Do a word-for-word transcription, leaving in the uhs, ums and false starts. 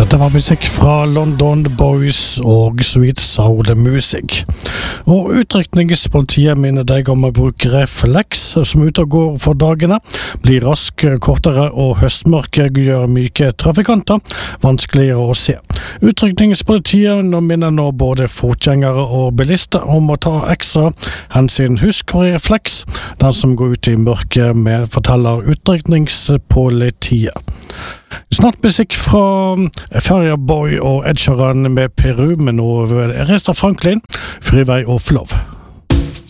Dette var musikk fra London Boys og Sweet Soul Music. Og utrykningspolitiet minner deg om å bruke refleks som ute og går for dagene, blir rask, kortere og høstmørke gjør myke trafikanter vanskeligere å se. Utrykningspolitiet minner nå både fotgjengere og bilister om å ta ekstra hensyn. Husk og refleks, den som går ut i mørket med forteller utrykningspolitiet. Snart musikk fra Feria Boy og Ed Sheeran med Peru, men nå Aretha Franklin, Freeway of Love.